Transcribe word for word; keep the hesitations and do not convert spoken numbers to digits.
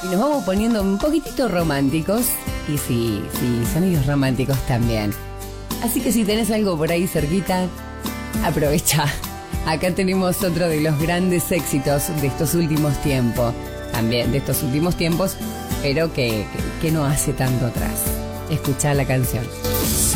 Y nos vamos poniendo un poquitito románticos. Y sí, sí, sonidos románticos también. Así que si tenés algo por ahí cerquita, aprovecha. Acá tenemos otro de los grandes éxitos de estos últimos tiempos. También de estos últimos tiempos, pero que, que, que no hace tanto atrás. Escuchá la canción.